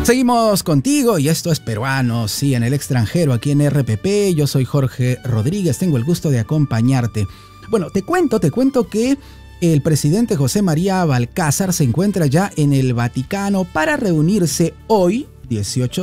Seguimos contigo y esto es Peruanos, sí, en el extranjero, aquí en RPP. Yo soy Jorge Rodríguez, tengo el gusto de acompañarte. Bueno, te cuento que el presidente José María Valcárcel se encuentra ya en el Vaticano para reunirse hoy, 18